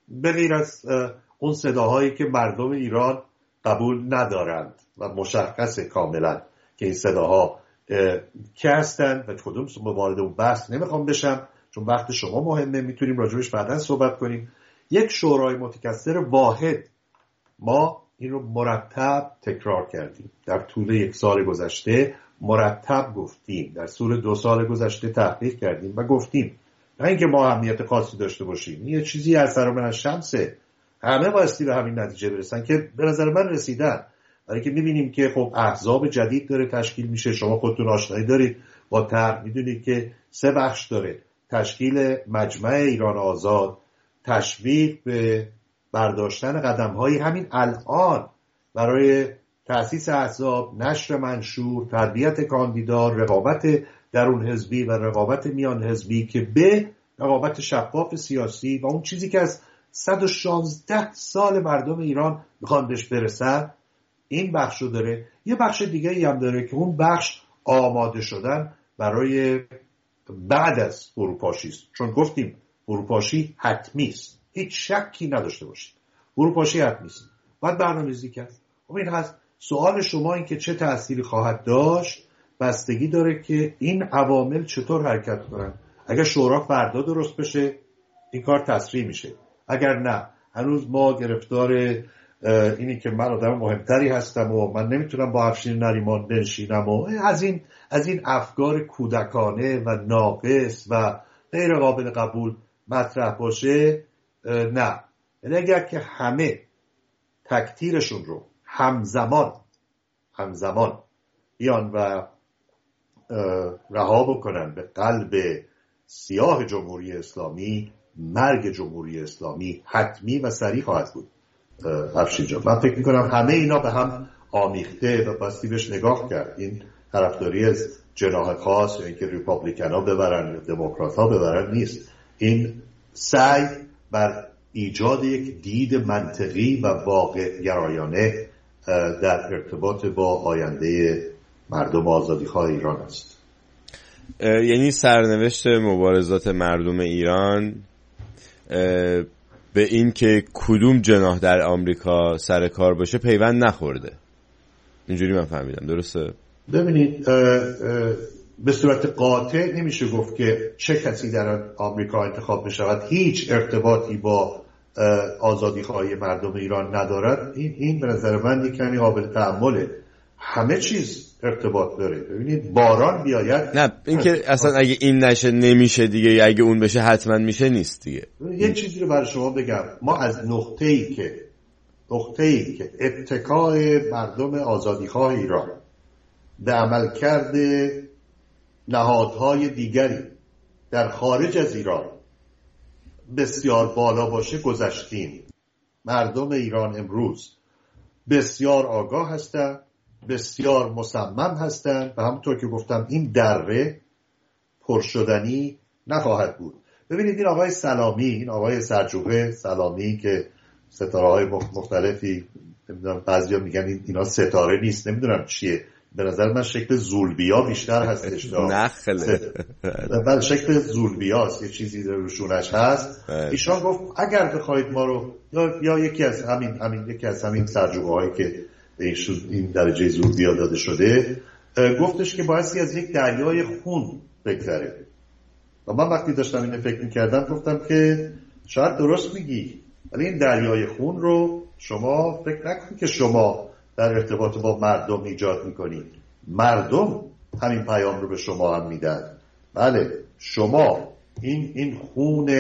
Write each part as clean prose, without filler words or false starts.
به غیر از اون صداهایی که مردم ایران قبول ندارند و مشخص کاملا که این صداها که هستند و کدوم وارد اون بحث نمیخوام بشم چون وقت شما مهمه، میتونیم راجبش بعداً صحبت کنیم. یک شورای متکثر واحد، ما این رو مرتب تکرار کردیم در طول 1 سال گذشته، مرتب گفتیم، در طول 2 سال گذشته تحقیق کردیم و گفتیم نه اینکه ما اهمیت خاصی داشته باشیم، یه چیزی از سر من شمسه، همه بایستی به همین نتیجه برسن که به نظر من رسیدن. برای که میبینیم که خب احزاب جدید داره تشکیل میشه، شما خودتون آشنایی دارید با طرح، میدونید که 3 بخش داره: تشکیل مجمع ایران آزاد، تشویق به برداشتن قدم‌های همین الان برای تأسیس احزاب، نشر منشور، تربیت کاندیدا، رقابت درون حزبی و رقابت میان حزبی که به رقابت شفاف سیاسی و اون چیزی که از 116 سال مردم ایران میخوان بهش برسن. این بخشو داره. یه بخش دیگه ای هم داره که اون بخش آماده شدن برای بعد از فروپاشی است. چون گفتیم فروپاشی حتمی است، هیچ شکی نداشته باشید، فروپاشی حتمی است، باید برنامه‌ریزی کرد. خب این هست. سوال شما این که چه تأثیری خواهد داشت بستگی داره که این عوامل چطور حرکت کنن. اگر شورا فردا درست بشه این کار تسریع میشه، اگر نه هنوز ما گرفتار اینی که من آدم مهمتری هستم و من نمیتونم با افشین نریمان بنشینم و از این افکار کودکانه و ناقص و غیر قابل قبول مطرح باشه. نه، اگر که همه تکتیرشون رو همزمان بیان و رها بکنن به قلب سیاه جمهوری اسلامی، مرگ جمهوری اسلامی حتمی و سریع خواهد بود. افشین جان، من فکر میکنم همه اینا به هم آمیخته و باستی بهش نگاه کرد. این طرفداری از جناح خاص یا اینکه ریپابلیکن ها ببرن یا دموکرات ها ببرن نیست. این سعی بر ایجاد یک دید منطقی و واقع گرایانه در ارتباط با آینده مردم آزادیخواه ایران است. یعنی سرنوشت مبارزات مردم ایران به این که کدوم جناح در آمریکا سر کار باشه پیوند نخورده، اینجوری من فهمیدم، درسته؟ ببینید به صورت قاطع نمیشه گفت که چه کسی در آمریکا انتخاب بشود هیچ ارتباطی با آزادیخواهی مردم ایران ندارد. این به نظر من یک کمی قابل تأمله. همه چیز ارتباط داره. ببینید باران بیاید، نه این که اصلا اگه این نشه نمیشه دیگه، اگه اون بشه حتما میشه نیست دیگه. یه چیزی رو برای شما بگم، ما از نقطه‌ای که اتکای مردم آزادیخواه ایران به عملکرد نهادهای دیگری در خارج از ایران بسیار بالا باشه گذشتیم. مردم ایران امروز بسیار آگاه هستند، بسیار مصمم هستند و همونطور که گفتم این دره پرشدنی نخواهد بود. ببینید این آقای سلامی، این آقای سرجوقه سلامی که ستاره‌های مختلفی، نمیدونم بعضیا میگن اینا ستاره نیست، نمیدونم چیه، به نظر من شکل زولبیا بیشتر هستش. نخله بله شکل زولبیاست، یه چیزی روشونش هست. ایشان گفت اگر بخواید ما رو یا یکی از همین سرجوقه‌هایی که به این درجه زولبیا داده شده، گفتش که بایستی از یک دریای خون بگذره. و من وقتی داشتم اینو فکر می‌کردم گفتم که شاید درست میگی، ولی این دریای خون رو شما فکر نکنید که شما در ارتباط با مردم ایجاد میکنید. مردم همین پیام رو به شما هم میدن. بله شما این خون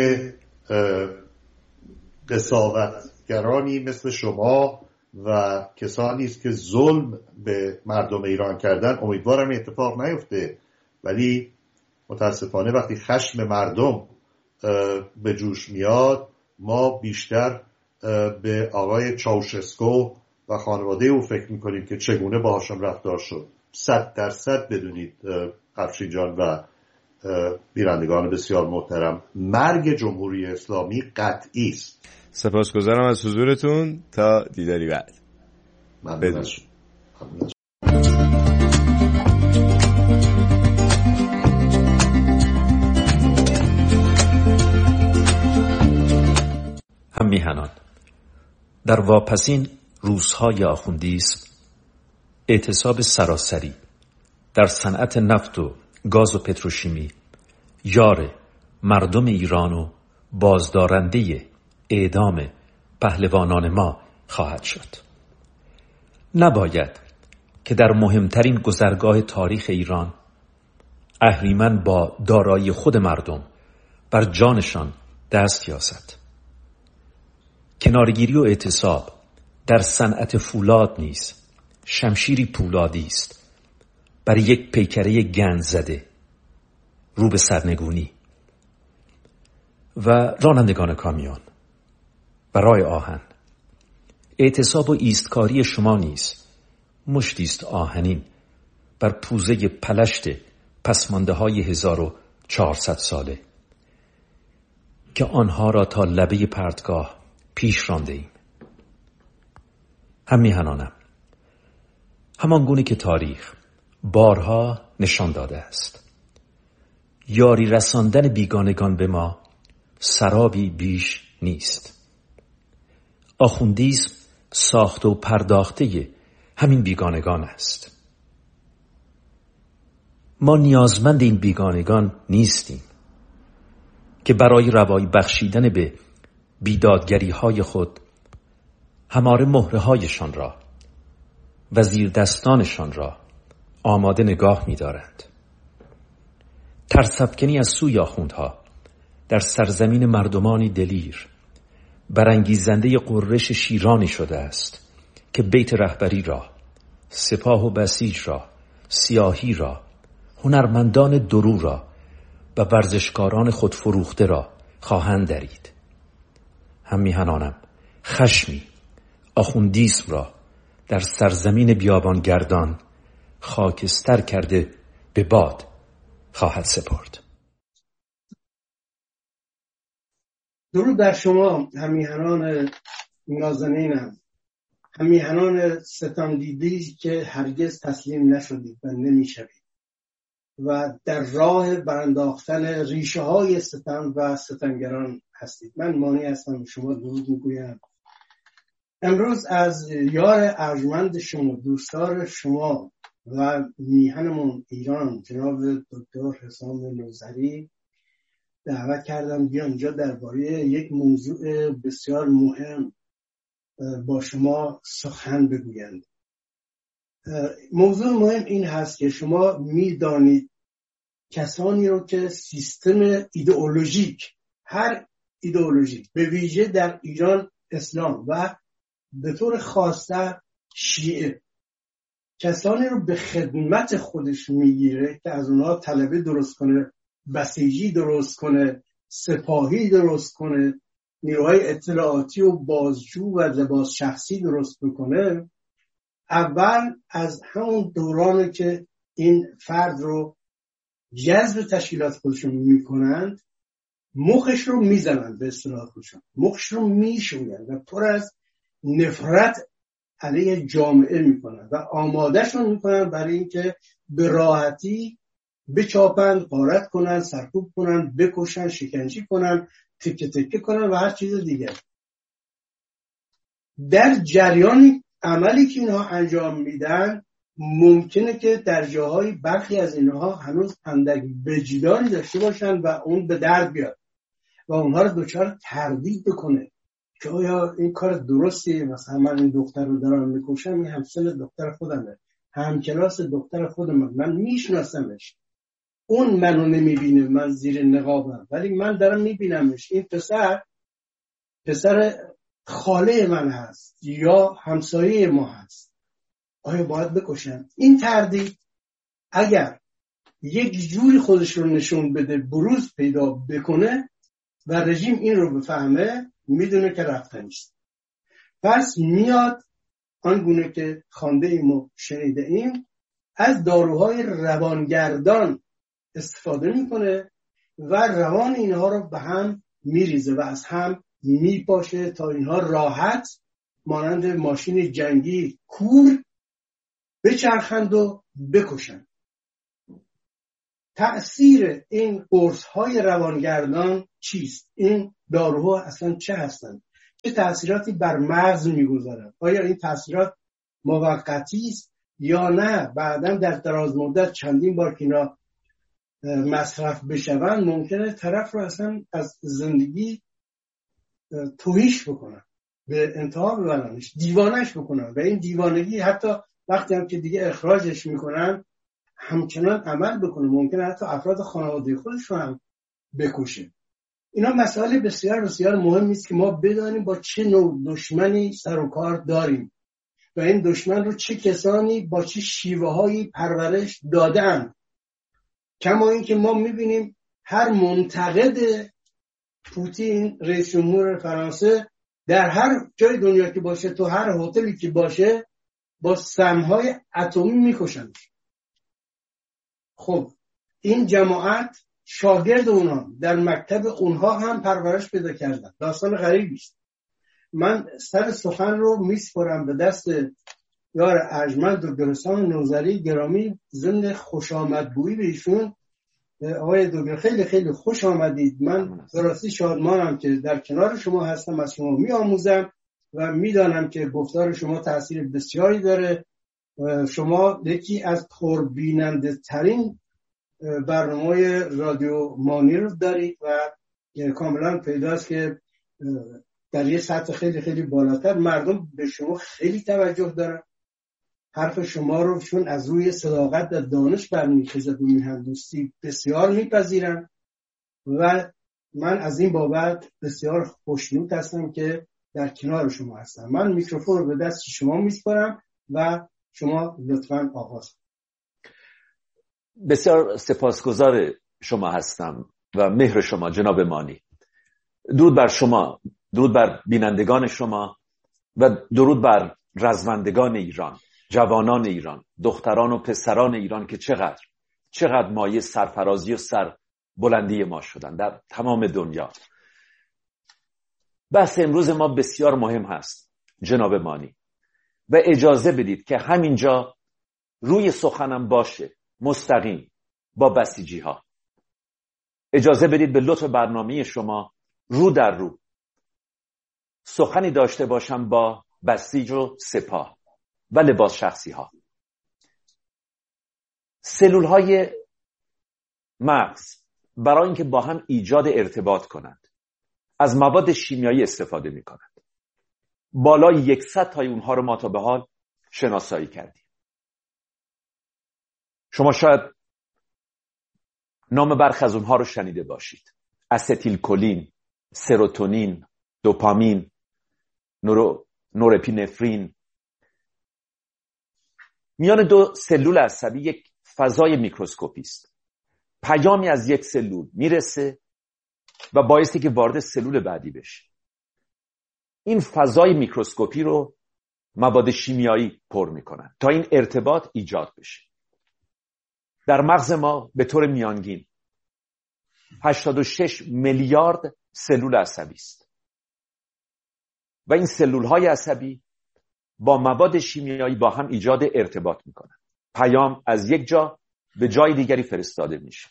قساوتگرانی مثل شما و کسانی است که ظلم به مردم ایران کردن، امیدوارم اتفاق نیفته، ولی متاسفانه وقتی خشم مردم به جوش میاد ما بیشتر به آقای چاوشسکو و خانواده او فکر میکنیم که چگونه باهاشون رفتار شد. 100% بدونید افشین جان و بینندگان بسیار محترم، مرگ جمهوری اسلامی قطعی است. سپاسگزارم از حضورتون، تا دیداری بعد. ممنون. هم میهنان، در واپسین روزهای آخوندیسم اعتصاب سراسری در صنعت نفت و گاز و پتروشیمی یار مردم ایران و بازدارنده اعدام پهلوانان ما خواهد شد. نباید که در مهمترین گذرگاه تاریخ ایران اهریمن با دارایی خود مردم بر جانشان دست یازد. کنارگیری و اعتصاب در صنعت فولاد نیز شمشیری پولادی است بر یک پیکره گند زده رو به سرنگونی. و رانندگان کامیون و راه آهن، اعتصاب و ایستکاری شما نیز مشتی است آهنین بر پوزه پلشت پسمانده های 1400 ساله که آنها را تا لبه پرتگاه پیش رانده ایم. هم میهنانم، همان گونه که تاریخ بارها نشان داده است، یاری رساندن بیگانگان به ما سرابی بیش نیست. آخوندیسم ساخته و پرداخته همین بیگانگان است. ما نیازمند این بیگانگان نیستیم که برای روایی بخشیدن به بیدادگری های خود هماره مهره هایشان را و زیر دستانشان را آماده نگاه می دارند. ترس‌افکنی از سوی آخوندها در سرزمین مردمانی دلیر برانگیزنده قررش شیرانی شده است که بیت رهبری را، سپاه و بسیج را، سیاهی را، هنرمندان درو را و ورزشکاران خودفروخته را خواهند درید. هم میهنانم، خشمی آخوندیسم را در سرزمین بیابانگردان خاکستر کرده به باد خواهد سپرد. درود در شما همیهنان نازنینم، همیهنان ستم دیدی که هرگز تسلیم نشدید و نمیشوید و در راه برانداختن ریشه های ستم و ستمگران هستید. من مانی هستم، شما درود میگویم. امروز از یار ارجمند شما، دوستدار شما و میهنمون ایران جناب دکتر حسام نوذری دعوت کردم بیا اینجا درباره یک موضوع بسیار مهم با شما سخن بگویند. موضوع مهم این هست که شما میدانید کسانی رو که سیستم ایدئولوژیک، هر ایدئولوژیک، به ویژه در ایران اسلام و به طور خاصه شیعه، کسانی رو به خدمت خودش میگیره که از اونها طلبه درست کنه، بسیجی درست کنه، سپاهی درست کنه، نیروهای اطلاعاتی و بازجو و لباس شخصی درست بکنه. اول از همون دورانی که این فرد رو جذب تشکیلات خودشون میکنند مخش رو میزنند، به اصطلاح خودشون مخش رو میشویند و پر از نفرت علیه جامعه میکنند و آمادهشون میکنند برای اینکه به راحتی بچاپند، غارت کنند، سرکوب کنند، بکشند، شکنجه کنند، تکه تکه کنند و هر چیز دیگر. در جریان عملی که اینها انجام میدن ممکنه که در جاهای برخی از اینها هنوز اندک وجدانی داشته باشن و اون به درد بیاد و اونها رو دچار تردید بکنه که آیا این کار درستیه. مثلا من این دختر رو دارم میکشم، این همسن دختر خودمه، همکلاس دختر خودمه، من میشناسمش، اون منو نمیبینه، من زیر نقابم ولی من دارم میبینمش، این پسر خاله من هست یا همسایه ما هست، آیا باید بکشم؟ این تردید اگر یک جوری خودش رو نشون بده، بروز پیدا بکنه و رژیم این رو بفهمه، میدونه که رفتن نیست. پس میاد آنگونه که خوانده ایم و شنیده ایم از داروهای روانگردان استفاده میکنه و روان اینها رو به هم میریزه و از هم میپاشه تا اینها راحت مانند ماشین جنگی کور بچرخند و بکشند. تأثیر این قرص های روانگردان چیست؟ این داروها اصلا چه هستند؟ چه تأثیراتی بر مغز میگذارد؟ آیا این تأثیرات موقتی است یا نه بعداً در دراز مدت چندین بار که اینا مصرف بشوند ممکنه طرف رو اصلا از زندگی توهیش بکنن، به انتها ببرنش، دیوانش بکنن و این دیوانگی حتی وقتی هم که دیگه اخراجش میکنن همچنان عمل بکنه، ممکنه حتی افراد خانواده خودش رو هم بکشه. اینا مسائل بسیار بسیار مهمی است که ما بدانیم با چه نوع دشمنی سر و کار داریم و این دشمن رو چه کسانی با چه شیوه‌هایی پرورش دادن. کما اینکه ما می‌بینیم هر منتقد پوتین رئیس جمهور فرانسه در هر جای دنیا که باشه، تو هر هتلی که باشه، با سم‌های اتمی می‌کشنش. خب این جماعت شاگرد اونها در مکتب اونها هم پرورش پیدا کردن. داستان غریبی است. من سر سخن رو میسپرم به دست یار ارجمند دکتر حسام نوذری گرامی، ضمن خوش آمدگویی به ایشون. آقای دکتر خیلی خیلی خوش آمدید. من درستی شادمانم که در کنار شما هستم، از شما میآموزم و میدانم که گفتار شما تاثیر بسیاری داره. شما یکی از پربیننده ترین برنامه رادیو مانی رو دارید و کاملا پیداست که در یه سطح خیلی خیلی بالاتر مردم به شما خیلی توجه دارن. حرف شما رو چون از روی صداقت و دانش برمیخیزد و میهندوستی بسیار میپذیرن و من از این بابت بسیار خوشنود هستم که در کنار شما هستم. من میکروفون رو به دست شما میسپارم و شما لطفاً آغاز. بسیار سپاسگزار شما هستم و مهر شما جناب مانی. درود بر شما، درود بر بینندگان شما و درود بر رزمندگان ایران، جوانان ایران، دختران و پسران ایران که چقدر مایه سرفرازی و سربلندی ما شدن در تمام دنیا. بحث امروز ما بسیار مهم هست جناب مانی و اجازه بدید که همینجا روی سخنم باشه مستقیم با بسیجی ها. اجازه بدید به لطف برنامه شما رو در رو سخنی داشته باشم با بسیج و سپاه و لباس شخصی ها. سلول های مغز برای اینکه با هم ایجاد ارتباط کنند از مواد شیمیایی استفاده می کنند. بالای 100 تای اونها رو ما تا به حال شناسایی کردیم. شما شاید نام برخی از اونها رو شنیده باشید: استیل کلین، سروتونین، دوپامین، نورپینفرین. میان دو سلول عصبی یک فضای میکروسکوپی است. پیامی از یک سلول میرسه و بایستی که وارد سلول بعدی بشه. این فضای میکروسکوپی رو مواد شیمیایی پر میکنن تا این ارتباط ایجاد بشه. در مغز ما به طور میانگین 86 میلیارد سلول عصبی است و این سلول های عصبی با مواد شیمیایی با هم ایجاد ارتباط میکنن. پیام از یک جا به جای دیگری فرستاده میشه.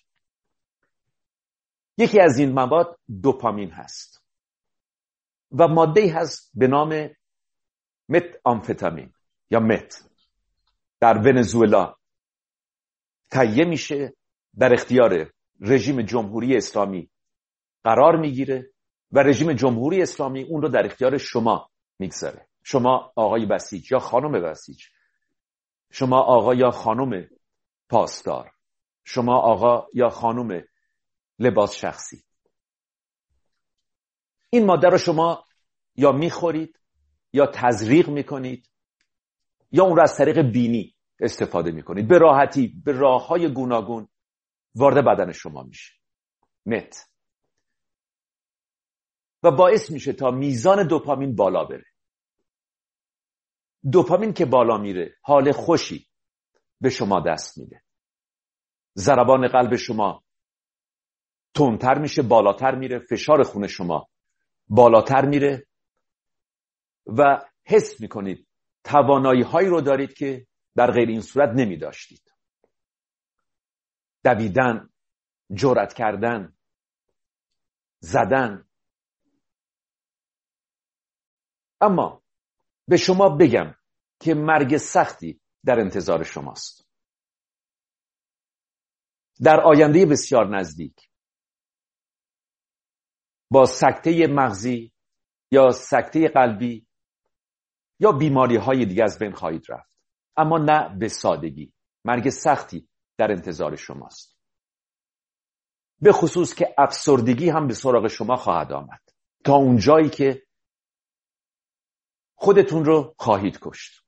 یکی از این مواد دوپامین هست و ماده‌ای هست به نام مت آمفتامین یا مت. در ونزوئلا تهیه میشه، در اختیار رژیم جمهوری اسلامی قرار میگیره و رژیم جمهوری اسلامی اون رو در اختیار شما میگذاره. شما آقای بسیج یا خانم بسیج، شما آقا یا خانم پاسدار، شما آقا یا خانم لباس شخصی. این ماده رو شما یا میخورید یا تزریق میکنید یا اون رو از طریق بینی استفاده میکنید. به راحتی به راههای گوناگون وارد بدن شما میشه مت و باعث میشه تا میزان دوپامین بالا بره. دوپامین که بالا میره حال خوشی به شما دست میده. ضربان قلب شما تندتر میشه، بالاتر میره، فشار خون شما بالاتر میره و حس میکنید توانایی هایی رو دارید که در غیر این صورت نمی داشتید. دویدن، جرأت کردن، زدن. اما به شما بگم که مرگ سختی در انتظار شماست. در آینده بسیار نزدیک با سکته مغزی یا سکته قلبی یا بیماری های دیگه از بین خواهید رفت، اما نه به سادگی. مرگ سختی در انتظار شماست، به خصوص که افسردگی هم به سراغ شما خواهد آمد تا اونجایی که خودتون رو خواهید کشت.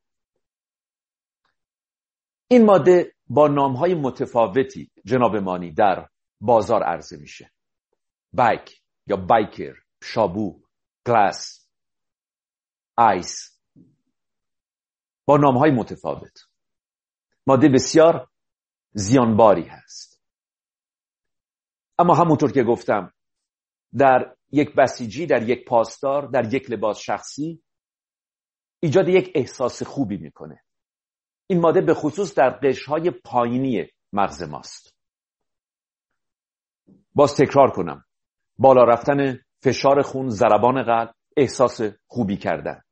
این ماده با نامهای متفاوتی جناب مانی در بازار عرضه میشه: بایک یا بایکر، شابو، گلاس، آیس، با نامهای متفاوت. ماده بسیار زیانباری هست، اما همونطور که گفتم در یک بسیجی، در یک پاسدار، در یک لباس شخصی ایجاد یک احساس خوبی میکنه. این ماده به خصوص در قشرهای پایینی مغز ماست. باز تکرار کنم: بالا رفتن فشار خون، ضربان قلب، احساس خوبی کردن.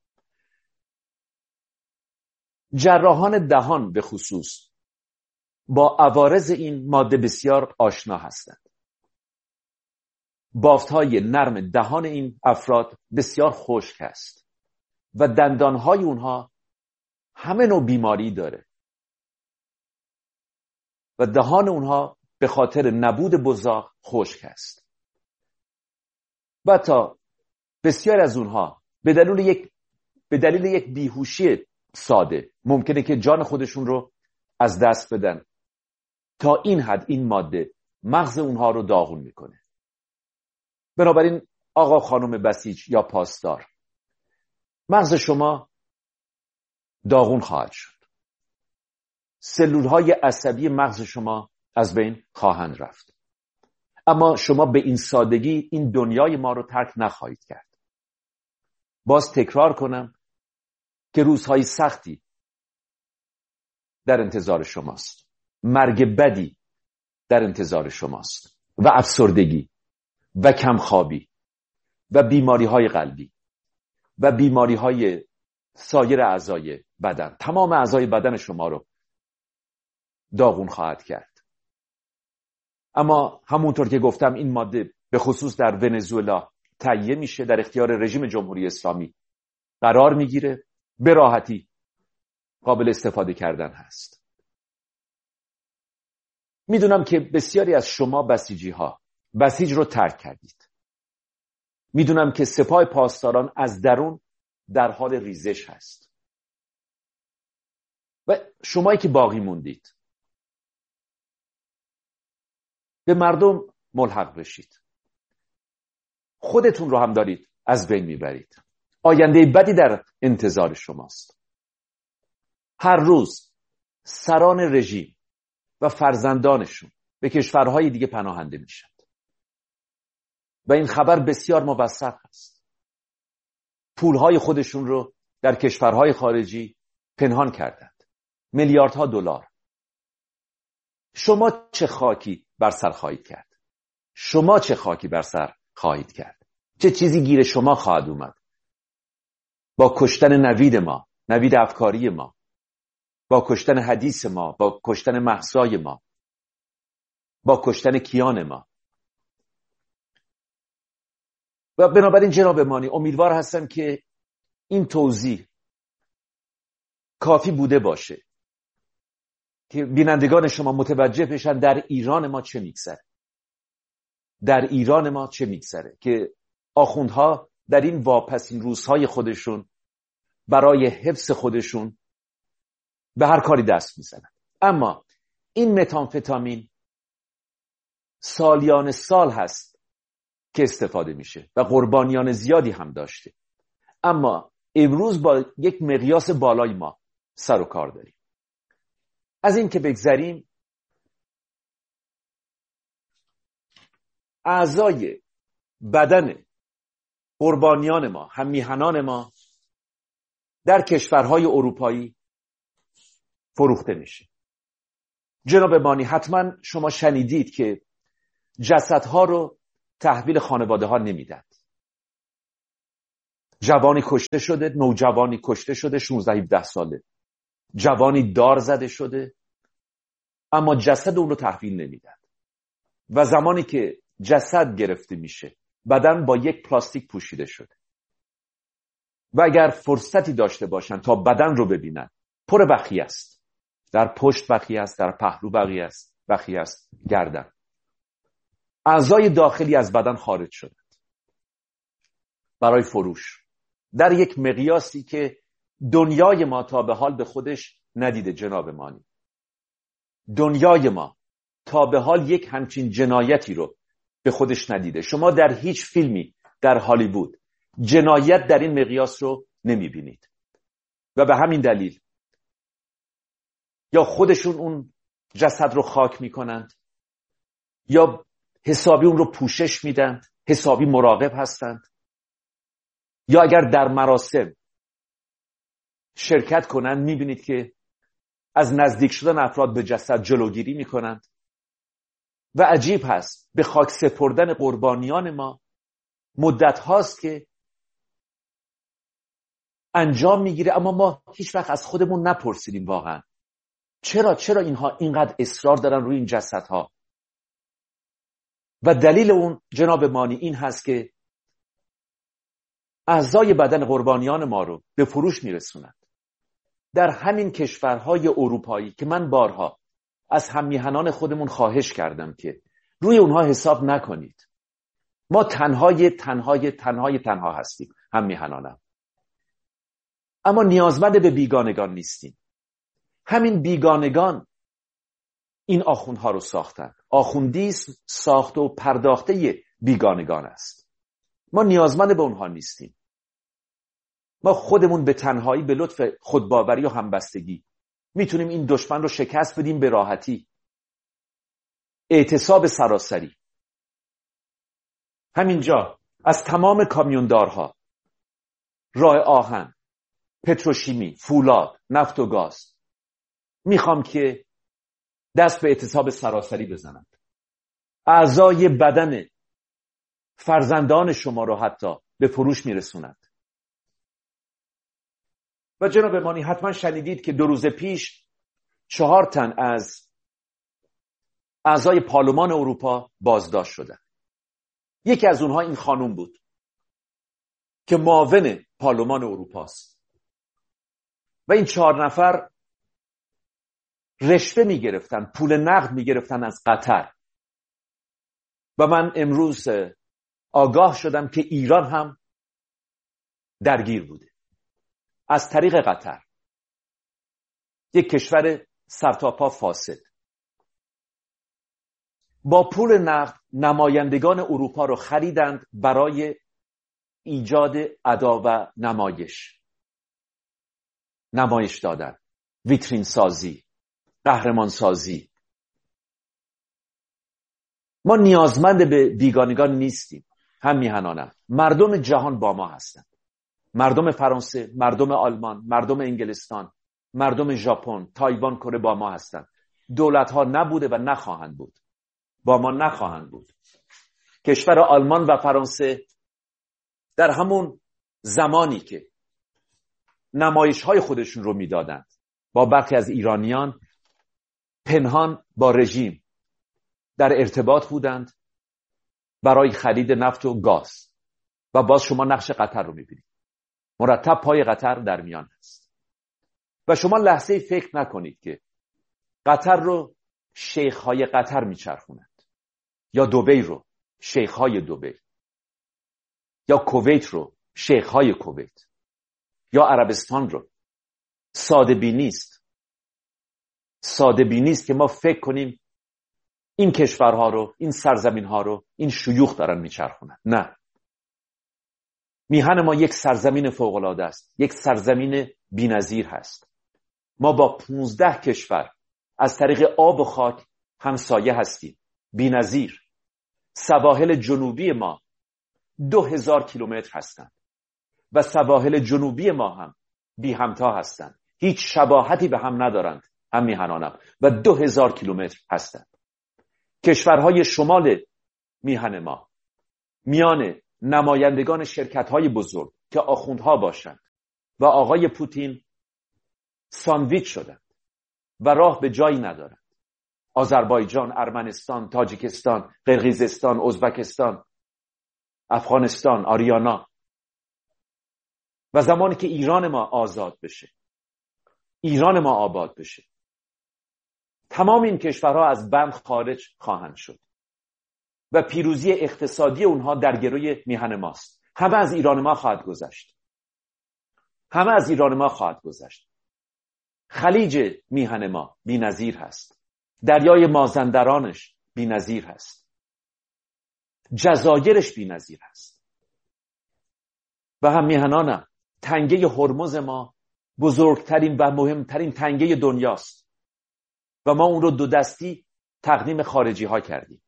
جراحان دهان به خصوص با عوارض این ماده بسیار آشنا هستند. بافت‌های نرم دهان این افراد بسیار خشک است و دندان‌های اونها همه نوع بیماری داره و دهان اونها به خاطر نبود بزاق خشک است. و تا بسیار از اونها به دلیل یک بیهوشی ساده ممکنه که جان خودشون رو از دست بدن. تا این حد این ماده مغز اونها رو داغون میکنه. بنابراین آقا خانم بسیج یا پاسدار، مغز شما داغون خواهد شد. سلولهای عصبی مغز شما از بین خواهند رفت. اما شما به این سادگی این دنیای ما رو ترک نخواهید کرد. باز تکرار کنم که روزهای سختی در انتظار شماست. مرگ بدی در انتظار شماست و افسردگی و کمخوابی و بیماری‌های قلبی و بیماری‌های سایر اعضای بدن. تمام اعضای بدن شما رو داغون خواهد کرد. اما همونطور که گفتم این ماده به خصوص در ونزوئلا تهیه میشه، در اختیار رژیم جمهوری اسلامی قرار میگیره، به راحتی قابل استفاده کردن هست. میدونم که بسیاری از شما بسیج رو ترک کردید. میدونم که سپاه پاسداران از درون در حال ریزش هست و شمایی که باقی موندید به مردم ملحق بشید. خودتون رو هم دارید از بین میبرید. آینده بدی در انتظار شماست. هر روز سران رژیم و فرزندانشون به کشورهای دیگه پناهنده میشن و این خبر بسیار موثق است. پولهای خودشون رو در کشورهای خارجی پنهان کردند. میلیاردها دلار. شما چه خاکی بر سر خواهید کرد؟ شما چه خاکی بر سر خواهید کرد؟ چه چیزی گیر شما خواهد اومد؟ با کشتن نوید ما، نوید افکاری ما، با کشتن حدیث ما، با کشتن مهسای ما، با کشتن کیان ما. و بنابراین جناب مانی، امیدوار هستم که این توضیح کافی بوده باشه که بینندگان شما متوجه بشن در ایران ما چه میگذره. در ایران ما چه میگذره که آخوندها در این واپسین روزهای خودشون برای حفظ خودشون به هر کاری دست میزنن. اما این متامفتامین سالیان سال هست که استفاده میشه و قربانیان زیادی هم داشته. اما امروز با یک مقیاس بالای ما سر و کار داریم. از این که بگذریم، اعضای بدن قربانیان ما، هم میهنان ما در کشورهای اروپایی فروخته میشه. جناب بانی، حتما شما شنیدید که جسدها رو تحویل خانواده ها نمیدن. جوانی کشته شده، نوجوانی کشته شده 16-17 ساله، جوانی دار زده شده، اما جسد اون رو تحویل نمیدن. و زمانی که جسد گرفته میشه بدن با یک پلاستیک پوشیده شده و اگر فرصتی داشته باشن تا بدن رو ببینن پر بخیه است، در پشت بخیه است، در پهلو بخیه است، گردن. اعضای داخلی از بدن خارج شدند برای فروش در یک مقیاسی که دنیای ما تا به حال به خودش ندیده. جناب مانی، دنیای ما تا به حال یک همچین جنایتی رو به خودش ندیده. شما در هیچ فیلمی در هالیوود جنایت در این مقیاس رو نمیبینید و به همین دلیل یا خودشون اون جسد رو خاک میکنند یا حسابی اون رو پوشش میدند، حسابی مراقب هستند، یا اگر در مراسم شرکت کنند میبینید که از نزدیک شدن افراد به جسد جلوگیری میکنند. و عجیب هست به خاک سپردن قربانیان ما مدت هاست که انجام میگیره، اما ما هیچ وقت از خودمون نپرسیدیم واقعا چرا اینها اینقدر اصرار دارن روی این جسدها. و دلیل اون جناب مانی این هست که اعضای بدن قربانیان ما رو به فروش میرسونند در همین کشورهای اروپایی که من بارها از هممیهنان خودمون خواهش کردم که روی اونها حساب نکنید. ما تنها هستیم هممیهنانم، اما نیازمند به بیگانگان نیستیم. همین بیگانگان این آخوندها رو ساختن. آخوندیسم ساخته و پرداخته بیگانگان است. ما نیازمند به اونها نیستیم. ما خودمون به تنهایی به لطف خودباوری و همبستگی میتونیم این دشمن رو شکست بدیم به راحتی. اعتصاب سراسری. همینجا از تمام کامیوندارها، راه آهن، پتروشیمی، فولاد، نفت و گاز میخوام که دست به اعتصاب سراسری بزنند. اعضای بدن فرزندان شما رو حتی به فروش میرسونند. و جناب مانی حتما شنیدید که 2 روز پیش 4 تن از اعضای پارلمان اروپا بازداشت شدند. یکی از اونها این خانم بود که معاون پارلمان اروپا است و این 4 نفر رشوه میگرفتن، پول نقد میگرفتن از قطر. و من امروز آگاه شدم که ایران هم درگیر بوده از طریق قطر، یک کشور سرتاپا فاسد. با پول نقد نمایندگان اروپا رو خریدند برای ایجاد ادا و نمایش دادن، ویترین سازی، قهرمان سازی. ما نیازمند به بیگانگان نیستیم. هم میهنانم مردم جهان با ما هستند. مردم فرانسه، مردم آلمان، مردم انگلستان، مردم ژاپن، تایوان، کره با ما هستند. دولت‌ها نبوده و نخواهند بود. با ما نخواهند بود. کشور آلمان و فرانسه در همون زمانی که نمایش‌های خودشون رو میدادند با برخی از ایرانیان، پنهان با رژیم در ارتباط بودند برای خرید نفت و گاز. و باز شما نقش قطر رو میبینید. مرتب پای قطر در میان است. و شما لحظه فکر نکنید که قطر رو شیخ‌های قطر میچرخونند، یا دبی رو شیخ‌های دبی، یا کویت رو شیخ‌های کویت، یا عربستان رو. ساده بینی است که ما فکر کنیم این کشورها رو، این سرزمین‌ها رو این شیوخ دارن میچرخونند. نه. میهن ما یک سرزمین فوق‌العاده است، یک سرزمین بی‌نظیر هست. ما با 15 کشور از طریق آب و خاک همسایه هستیم، بی‌نظیر. سواحل جنوبی ما 2000 کیلومتر هستند و سواحل جنوبی ما هم بی همتا هستند. هیچ شباهتی به هم ندارند هم میهنانم و 2000 کیلومتر هستند. کشورهای شمال میهن ما میان نمایندگان شرکت‌های بزرگ که آخوندها باشند و آقای پوتین ساندویچ شدند و راه به جایی ندارند. آذربایجان، ارمنستان، تاجیکستان، قرقیزستان، ازبکستان، افغانستان، آریانا. و زمانی که ایران ما آزاد بشه، ایران ما آباد بشه، تمام این کشورها از بند خارج خواهند شد و پیروزی اقتصادی اونها در گروی میهن ماست. همه از ایران ما خواهد گذشت. همه از ایران ما خواهد گذشت. خلیج میهن ما بی‌نظیر هست. دریای مازندرانش بی‌نظیر هست. جزایرش بی‌نظیر هست. و هم میهنانم، تنگه هرمز ما بزرگترین و مهمترین تنگه دنیاست و ما اون رو دو دستی تقدیم خارجی ها کردیم.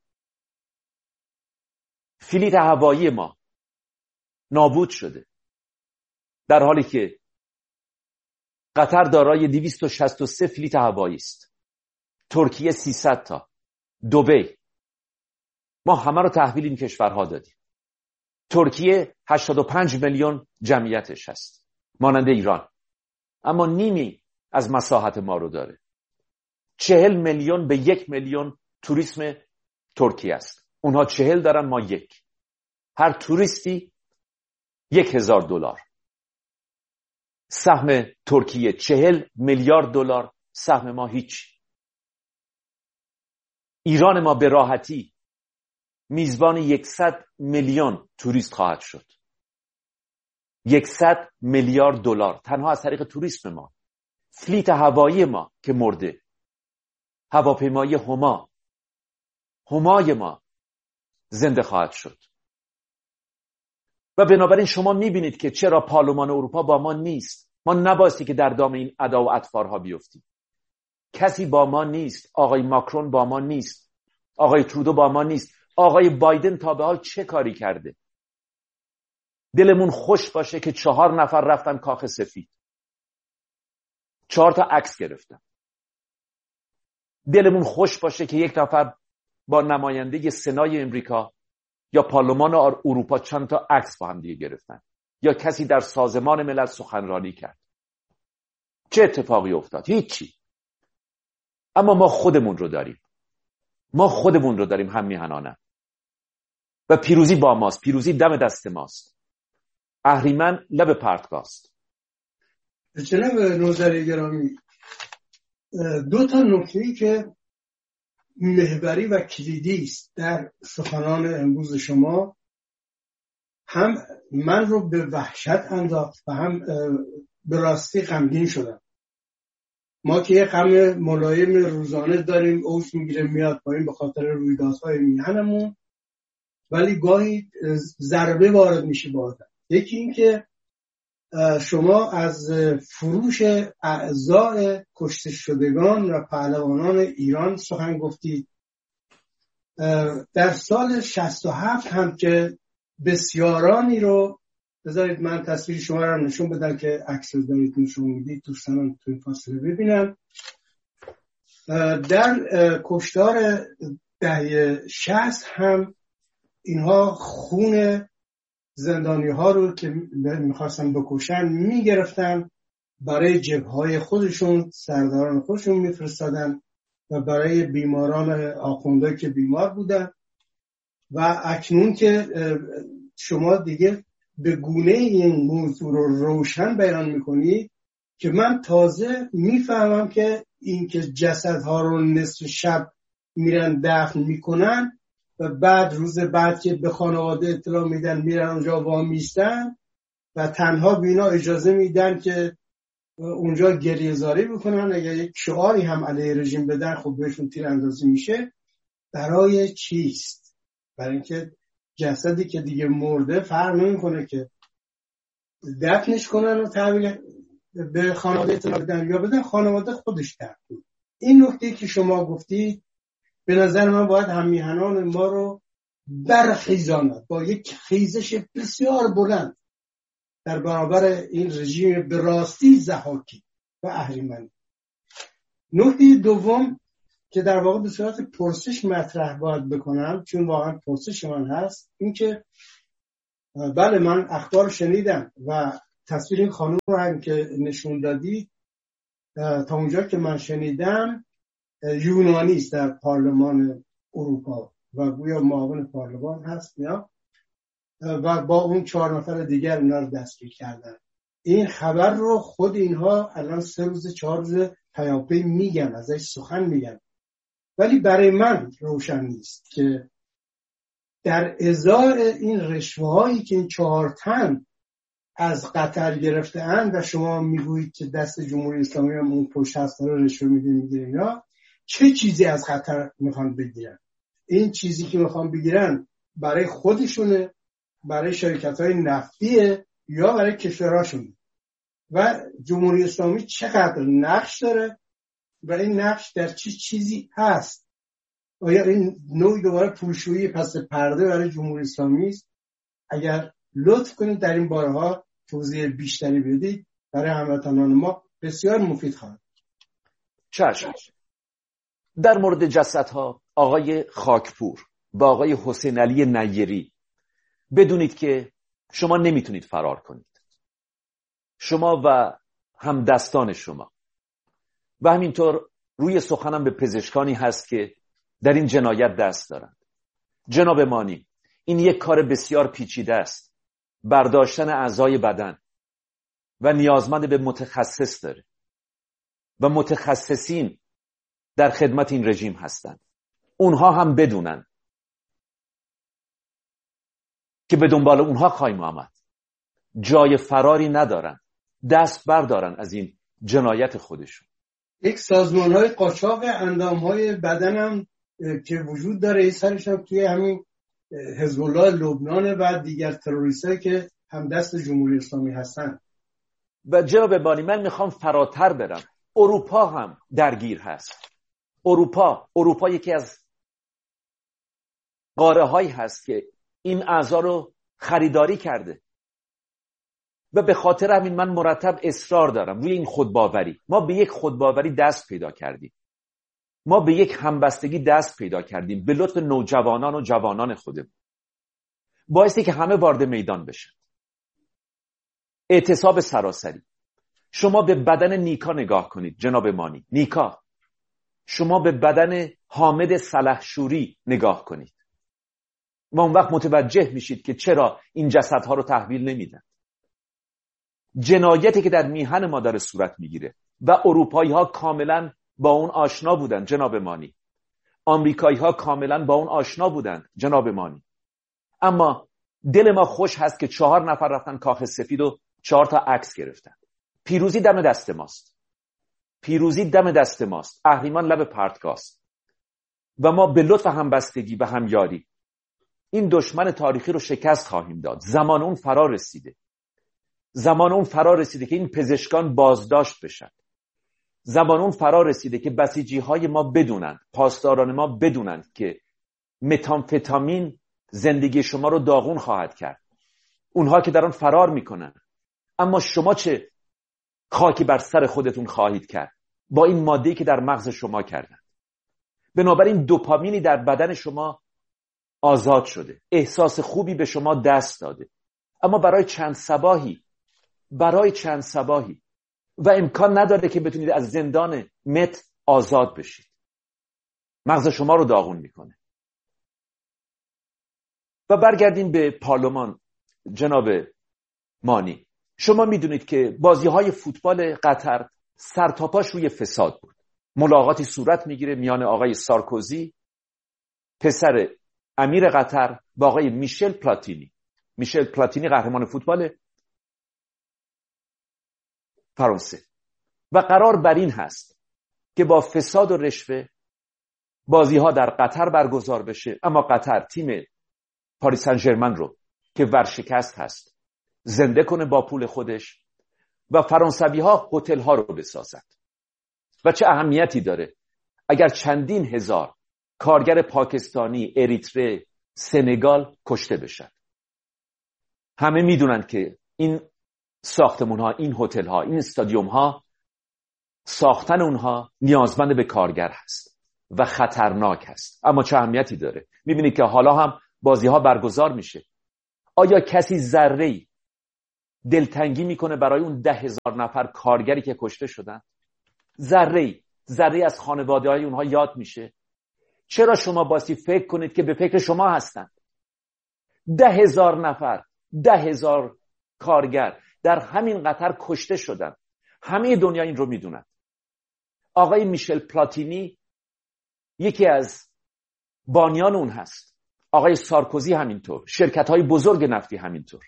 فلیت هوایی ما نابود شده، در حالی که قطر دارای 263 فلیت هوایی است، ترکیه 300 تا، دبی. ما همه رو تحویل این کشورها دادیم. ترکیه 85 میلیون جمعیتش هست مانند ایران، اما نیمی از مساحت ما رو داره. 40 میلیون به 1 میلیون توریسم ترکیه است. اونها 40 دارن، ما 1. هر توریستی $1,000. سهم ترکیه 40 میلیارد دلار، سهم ما هیچ. ایران ما به راحتی میزبان 100 میلیون توریست خواهد شد. 100 میلیارد دلار تنها از طریق توریسم ما. فلیت هوایی ما که مرده، هواپیمایی همای ما زنده خواهد شد. و بنابراین شما میبینید که چرا پارلمان اروپا با ما نیست. ما نبایستی که در دام این ادا و اطفارها بیفتیم. کسی با ما نیست. آقای ماکرون با ما نیست. آقای ترودو با ما نیست. آقای بایدن تا به حال چه کاری کرده؟ دلمون خوش باشه که 4 نفر رفتن کاخ سفید، 4 تا عکس گرفتن. دلمون خوش باشه که 1 نفر با نماینده سنای امریکا یا پارلمان اروپا چند تا عکس با هم دیگه گرفتن، یا کسی در سازمان ملل سخنرانی کرد. چه اتفاقی افتاد؟ هیچی. اما ما خودمون رو داریم. ما خودمون رو داریم هم میهنانم. و پیروزی با ماست. پیروزی دم دست ماست. اهریمن لب پرتگاست. جناب نوذری گرامی، 2 تا نکته‌ای که محوری و کلیدی است در سخنان امروز شما، هم من رو به وحشت انداخت و هم به راستی غمگین شدم. ما که یه غم ملایم روزانه داریم، اوج میگیره میاد پایین به خاطر رویدادهای میهنمون، ولی گاهی ضربه وارد میشه باردن. یکی این که شما از فروش اعضاء کشته شدگان و پهلوانان ایران سخن گفتید. در سال 67 هم که بسیارانی رو، بذارید من تصویر شما رو نشون بدم که عکس رو دارید نشون میدید، دوستان توی فاصله ببینن. در کشتار دهه 60 هم اینها خون زندانی ها رو که میخواستن بکشن میگرفتن، برای جبههای خودشون، سرداران خودشون میفرستادن و برای بیماران آخونده که بیمار بودن. و اکنون که شما دیگه به گونه این موضوع رو روشن بیان میکنید که من تازه میفهمم که این که جسدها رو نصف شب میرن دفن میکنن و بعد روز بعد که به خانواده اطلاع میدن میرن اونجا وامیستن و تنها بینا اجازه میدن که اونجا گریه‌زاری بکنن. اگر یک شعاری هم علیه رژیم بدن خب بهشون تیر اندازی میشه. برای چیست؟ برای اینکه جسدی که دیگه مرده فرق نمیکنه که دفنش کنن و تحویل به خانواده اطلاع بدن یا بدن خانواده خودش دفن. این نکته که شما گفتید به نظر من باید هممیهنان ما رو برخیزاند با یک خیزش بسیار بلند در برابر این رژیم به راستی ضحاکی و اهریمنی. نکته دوم که در واقع به صورت پرسش مطرح باید بکنم، چون واقعا پرسش من هست، این که بله من اخبار شنیدم و تصویر این خانم رو هم که نشون دادی تا اونجا که من شنیدم یونانی است در پارلمان اروپا و گویا معاون پارلمان هست یا و با اون 4 نفر دیگر اینا رو دستگیر کردن. این خبر رو خود اینها الان 3 روز 4 روز پیاپی میگن، ازش سخن میگن، ولی برای من روشن نیست که در ازای این رشوه‌هایی که این 4 تن از قطر گرفته‌اند و شما میگویید که دست جمهوری اسلامی هم اون پشت هست داره رشوه میگیره، اینا چه چیزی از قطر میخوان بگیرن؟ این چیزی که میخوان بگیرن برای خودشونه، برای شرکت‌های نفتیه یا برای کشوراشون؟ و جمهوری اسلامی چقدر نقش داره و این نقش در چه چیزی هست؟ آیا این نوع دوباره پولشویی پس پرده برای جمهوری اسلامی است؟ اگر لطف کنید در این بارها توضیح بیشتری بدید برای هموطنان ما بسیار مفید خواهد. چشم. در مورد جسدها آقای خاکپور با آقای حسین علی نیری بدونید که شما نمیتونید فرار کنید. شما و همدستان شما و همینطور روی سخنم به پزشکانی هست که در این جنایت دست دارند. جناب مانی، این یک کار بسیار پیچیده است. برداشتن اعضای بدن و نیازمند به متخصص داره و متخصصین در خدمت این رژیم هستند. اونها هم بدونن که به دنبال اونها خواهیم آمد. جای فراری ندارن. دست بردارن از این جنایت خودشون. یک سازمان‌های قاچاق اندام‌های بدن هم که وجود داره، سرش هم توی همین حزب الله لبنان و دیگر تروریستایی که هم دست جمهوری اسلامی هستن. و جناب بانی، من میخوام فراتر برم. اروپا هم درگیر هست. اروپا یکی از قاره هایی هست که این اعضا رو خریداری کرده و به خاطر همین من مرتب اصرار دارم روی این خودباوری. ما به یک خودباوری دست پیدا کردیم. ما به یک همبستگی دست پیدا کردیم به لطف نوجوانان و جوانان خودمون. باعثی که همه وارد میدان بشن. اعتصاب سراسری. شما به بدن نیکا نگاه کنید جناب مانی. نیکا. شما به بدن حامد سلحشوری نگاه کنید و اون وقت متوجه میشید که چرا این جسدها رو تحویل نمیدن. جنایتی که در میهن ما داره صورت میگیره و اروپایی ها کاملا با اون آشنا بودن جناب مانی. آمریکایی ها کاملا با اون آشنا بودن جناب مانی. اما دل ما خوش هست که 4 نفر رفتن کاخ سفید و 4 تا عکس گرفتن. پیروزی دم دست ماست. پیروزی دم دست ماست. اهریمن لب پرتگاست. و ما به لطف همبستگی و همیاری این دشمن تاریخی رو شکست خواهیم داد. زمان اون فرا رسیده. زمان اون فرا رسیده که این پزشکان بازداشت بشن. زمان اون فرا رسیده که بسیجی های ما بدونن، پاسداران ما بدونن که متامفتامین زندگی شما رو داغون خواهد کرد. اونها که در آن فرار میکنن. اما شما چه خاکی بر سر خودتون خواهید کرد با این ماده‌ای که در مغز شما کردن. بنابراین دوپامینی در بدن شما آزاد شده. احساس خوبی به شما دست داده. اما برای چند صباحی و امکان نداره که بتونید از زندان مت آزاد بشید. مغز شما رو داغون میکنه. و برگردیم به پارلمان جناب مانی. شما میدونید که بازی‌های فوتبال قطر سرتاپاش روی فساد بود. ملاقاتی صورت میگیره میان آقای سارکوزی پسر امیر قطر با آقای میشل پلاتینی قهرمان فوتبال فرانسه و قرار بر این هست که با فساد و رشوه بازی‌ها در قطر برگزار بشه. اما قطر تیم پاریس سن ژرمن رو که ورشکست هست زنده کنه با پول خودش و فرانسوی‌ها هتل‌ها رو بسازند. و چه اهمیتی داره اگر چندین هزار کارگر پاکستانی، اریتره، سنگال کشته بشن. همه میدونن که این ساختمان‌ها، این هتل‌ها، این استادیوم‌ها ساختن اونها نیازمند به کارگر هست و خطرناک هست. اما چه اهمیتی داره؟ میبینید که حالا هم بازی‌ها برگزار میشه. آیا کسی ذره‌ای دلتنگی میکنه برای اون 10,000 نفر کارگری که کشته شدن؟ ذره‌ای از خانواده‌های اونها یاد میشه؟ چرا شما باسی فکر کنید که به فکر شما هستند؟ 10,000 نفر، 10,000 کارگر در همین قطر کشته شدن. همه دنیا این رو میدونن. آقای میشل پلاتینی یکی از بانیان اون هست. آقای سارکوزی همینطور. شرکت‌های بزرگ نفتی همینطور.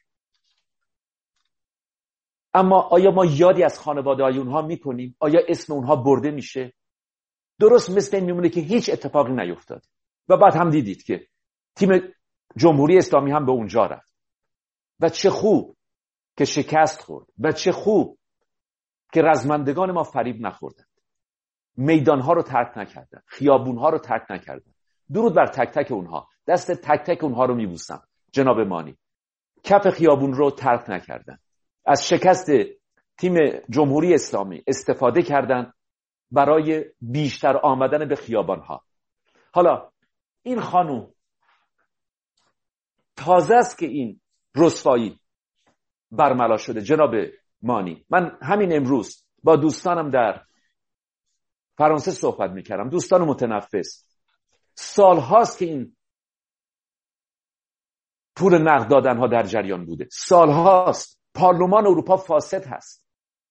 اما آیا ما یادی از خانواده‌های اونها میکنیم؟ آیا اسم اونها برده میشه؟ درست مثل این میمونه که هیچ اتفاقی نیفتاد. و بعد هم دیدید که تیم جمهوری اسلامی هم به اونجا رفت. و چه خوب که شکست خورد. و چه خوب که رزمندگان ما فریب نخوردند. میدانها رو ترک نکردن. خیابونها رو ترک نکردن. درود بر تک تک اونها. دست تک تک اونها رو میبوسم. جناب مانی. کف خیابون رو ترک نکردن. از شکست تیم جمهوری اسلامی استفاده کردن برای بیشتر آمدن به خیابانها. حالا این خانوم تازه است که این رسوایی برملا شده. جناب مانی، من همین امروز با دوستانم در فرانسه صحبت میکردم، دوستان متنفس. سالهاست که این پول نقد دادنها در جریان بوده. سالهاست. پارلمان اروپا فاسد هست.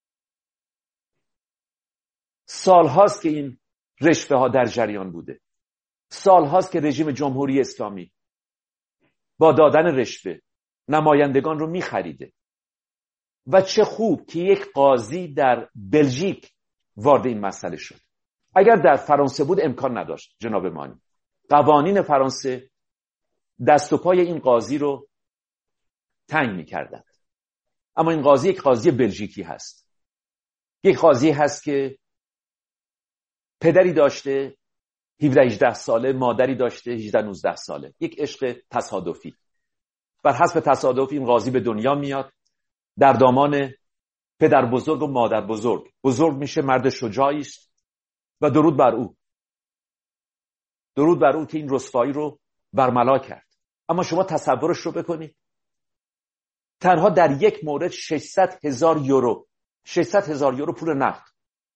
سالهاست که این رشوه ها در جریان بوده. سالهاست که رژیم جمهوری اسلامی با دادن رشوه نمایندگان رو میخریده. و چه خوب که یک قاضی در بلژیک وارد این مسئله شد. اگر در فرانسه بود امکان نداشت جناب مانی. قوانین فرانسه دست و پای این قاضی رو تنگ میکردند. اما این قاضی یک قاضی بلژیکی هست. یک قاضی هست که پدری داشته 17-18 ساله، مادری داشته 18-19 ساله. یک عشق تصادفی. بر حسب تصادف این قاضی به دنیا میاد، در دامان پدر بزرگ و مادر بزرگ میشه. مرد شجاعی است و درود بر او. درود بر او که این رسوایی رو برملا کرد. اما شما تصورش رو بکنید. تنها در یک مورد 600,000 یورو 600,000 یورو پول نقد.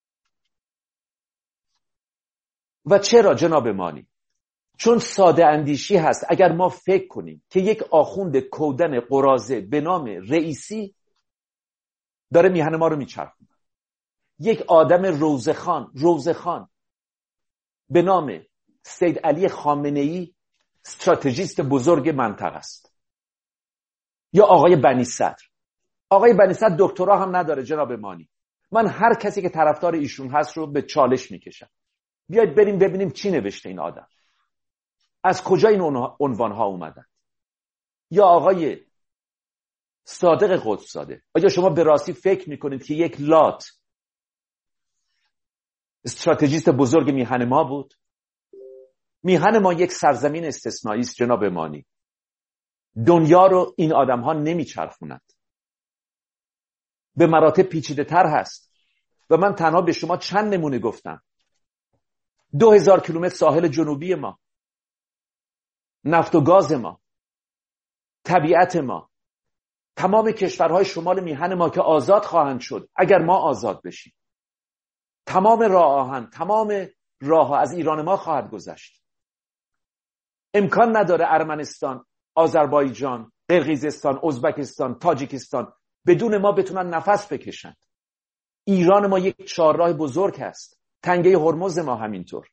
و چرا جناب مانی؟ چون ساده اندیشی هست. اگر ما فکر کنیم که یک آخوند کودن قراضه به نام رئیسی داره میهن ما رو میچرخونه، یک آدم روزخان به نام سید علی خامنه‌ای استراتژیست بزرگ منطقه است، یا آقای بنی صدر دکترا هم نداره جناب مانی. من هر کسی که طرفدار ایشون هست رو به چالش میکشم. بیاید بریم ببینیم چی نوشته این آدم، از کجا این عنوانها اومدن. یا آقای صادق قدس‌زاده، آیا شما به راستی فکر میکنید که یک لات استراتژیست بزرگ میهن ما بود؟ میهن ما یک سرزمین استثنایی است جناب مانی. دنیا رو این آدم‌ها نمیچرخونند. به مراتب پیچیده تر هست. و من تنها به شما چند نمونه گفتم. 2000 کیلومتر ساحل جنوبی ما، نفت و گاز ما، طبیعت ما، تمام کشورهای شمال میهن ما که آزاد خواهند شد اگر ما آزاد بشیم. تمام راه ها از ایران ما خواهد گذشت. امکان نداره ارمنستان، آذربایجان، قرقیزستان، ازبکستان، تاجیکستان بدون ما بتونن نفس بکشن. ایران ما یک چهارراه بزرگ هست. تنگه هرمز ما همینطور.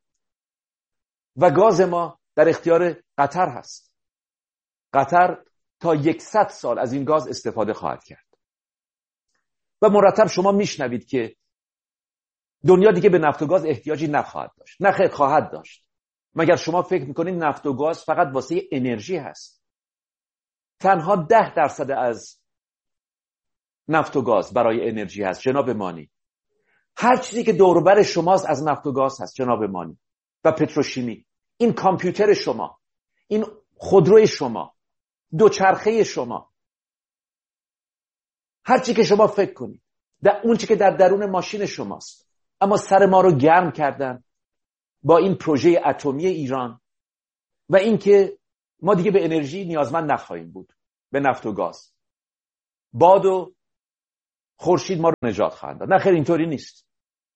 و گاز ما در اختیار قطر هست. قطر تا 100 سال از این گاز استفاده خواهد کرد. و مرتب شما میشنوید که دنیا دیگه به نفت و گاز احتیاجی نخواهد داشت. نه خیر، خواهد داشت. مگر شما فکر میکنید نفت و گاز فقط واسه انرژی هست؟ تنها 10% از نفت و گاز برای انرژی هست جناب مانی. هر چیزی که دور و بر شماست از نفت و گاز هست جناب مانی و پتروشیمی. این کامپیوتر شما، این خودروی شما، دوچرخه شما، هر چی که شما فکر کنید، اون چی که در درون ماشین شماست. اما سر ما رو گرم کردن با این پروژه اتمی ایران و اینکه ما دیگه به انرژی نیازمند نخواهیم بود. به نفت و گاز. باد و خورشید ما رو نجات خواهند داد. نه خیر، اینطوری نیست.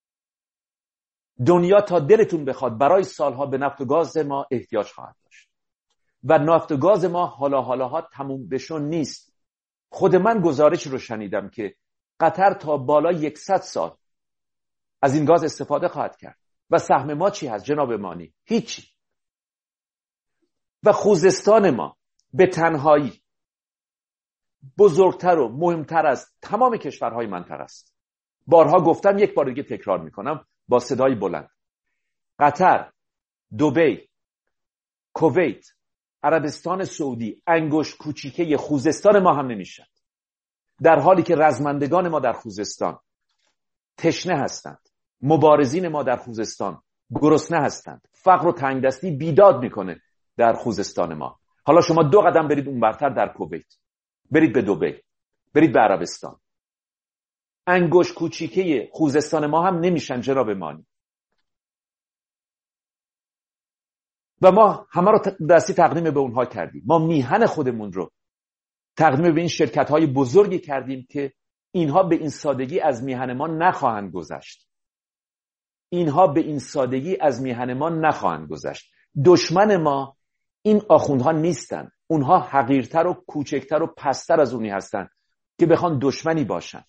دنیا تا دلتون بخواد برای سالها به نفت و گاز ما احتیاج خواهد داشت و نفت و گاز ما حالاها تموم بشون نیست. خود من گزارش رو شنیدم که قطر تا بالای 100 سال از این گاز استفاده خواهد کرد و سهم ما چی هست جناب مانی؟ هیچی. و خوزستان ما به تنهایی بزرگتر و مهمتر از تمام کشورهای منطقه است. بارها گفتم، یک بار دیگه تکرار میکنم با صدای بلند: قطر، دبی، کویت، عربستان سعودی انگشت کوچیکه خوزستان ما هم نمیشن، در حالی که رزمندگان ما در خوزستان تشنه هستند، مبارزین ما در خوزستان گرسنه هستند، فقر و تنگدستی بیداد میکنه در خوزستان ما. حالا شما 2 قدم برید اونورتر در کویت، برید به دبی، برید به عربستان، انگشت کوچیکه خوزستان ما هم نمیشن جناب مانی. و ما همه رو دستی تقدیم به اونها کردیم. ما میهن خودمون رو تقدیم به این شرکت‌های بزرگی کردیم که اینها به این سادگی از میهن ما نخواهند گذشت. اینها به این سادگی از میهن ما نخواهند گذشت. دشمن ما این آخوندها نیستن. اونها حقیرتر و کوچکتر و پستر از اونی هستن که بخوان دشمنی باشن.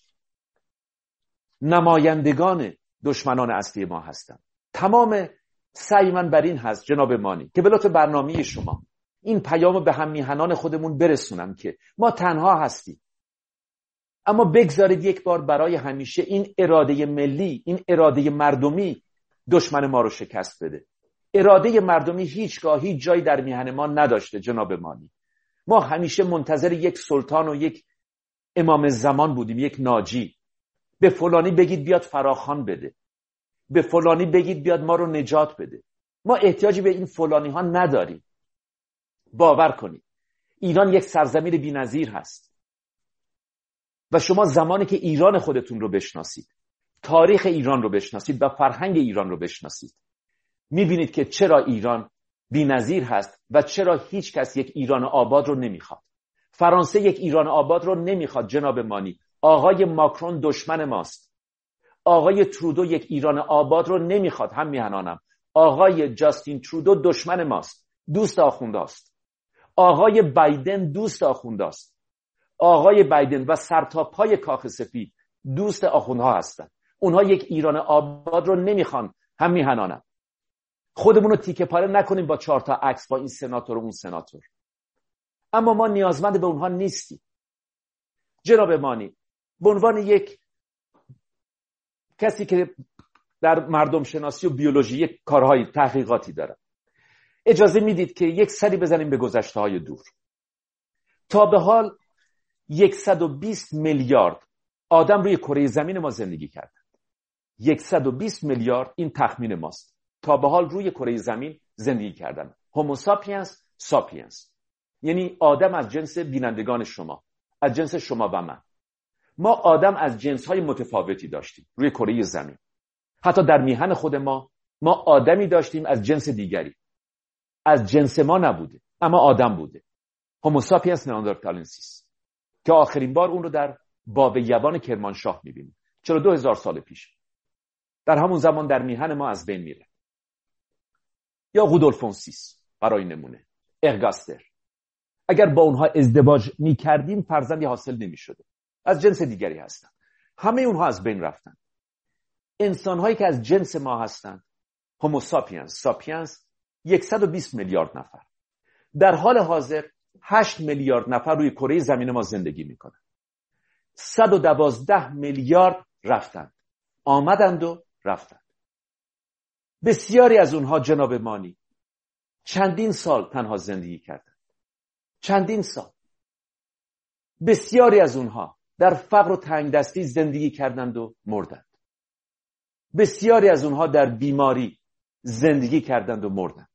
نمایندگان دشمنان اصلی ما هستن. تمام سعی من بر این هست جناب مانی که به لطف برنامه شما این پیام به هم میهنان خودمون برسونم که ما تنها هستیم، اما بگذارید یک بار برای همیشه این اراده ملی، این اراده مردمی دشمن ما رو شکست بده. اراده مردمی هیچگاه هیچ جایی در میهن ما نداشته جناب مانی. ما همیشه منتظر یک سلطان و یک امام زمان بودیم، یک ناجی. به فلانی بگید بیاد فراخوان بده، به فلانی بگید بیاد ما رو نجات بده. ما احتیاجی به این فلانی ها نداریم. باور کنید ایران یک سرزمین بی‌نظیر هست و شما زمانی که ایران خودتون رو بشناسید، تاریخ ایران رو بشناسید و فرهنگ ایران رو بشناسید، میبینید که چرا ایران بی‌نظیر هست و چرا هیچ کس یک ایران آباد رو نمیخواد. فرانسه یک ایران آباد رو نمیخواد جناب مانی. آقای ماکرون دشمن ماست. آقای ترودو یک ایران آباد رو نمیخواد. هم میهنانم آقای جاستین ترودو دشمن ماست، دوست آخونداست. آقای بایدن دوست آخونداست. آقای بایدن و سرتاپای کاخ سفید دوست آخوندها هستند. اونها یک ایران آباد رو نمیخوان. هم میهنانم خودمون رو تیکه پاره نکنیم با 4 تا عکس با این سناتور و اون سناتور. اما ما نیازمند به اونها نیستیم. جناب مانی، به عنوان یک کسی که در مردم شناسی و بیولوژی یک کارهای تحقیقاتی داره، اجازه میدید که یک سری بزنیم به گذشته‌های دور. تا به حال 120 میلیارد آدم روی کره زمین ما زندگی کردند. 120 میلیارد این تخمین ماست. تا به حال روی کره زمین زندگی کردن. هومو ساپینس ساپینس، یعنی آدم از جنس بینندگان شما، از جنس شما و من. ما آدم از جنس‌های متفاوتی داشتیم روی کره زمین. حتی در میهن خود ما آدمی داشتیم از جنس دیگری، از جنس ما نبوده اما آدم بوده. هومو ساپینس نیاندرتالنسیس که آخرین بار اون رو در باب یابان کرمانشاه می‌بینیم 42000 سال پیش. در همون زمان در میهن ما از بین میره. یا رودولفونسیس برای نمونه، ارگاستر. اگر با اونها ازدواج می‌کردیم فرزندی حاصل نمی‌شده، از جنس دیگری هستن. همه اونها از بین رفتن. انسان‌هایی که از جنس ما هستند، هومو ساپینس ساپینس 120 میلیارد نفر. در حال حاضر 8 میلیارد نفر روی کره زمین ما زندگی میکنن. 112 میلیارد رفتند، آمدند و رفتند. بسیاری از اونها جناب مانی چندین سال تنها زندگی کردند. چندین سال. بسیاری از اونها در فقر و تنگدستی زندگی کردند و مردند. بسیاری از اونها در بیماری زندگی کردند و مردند.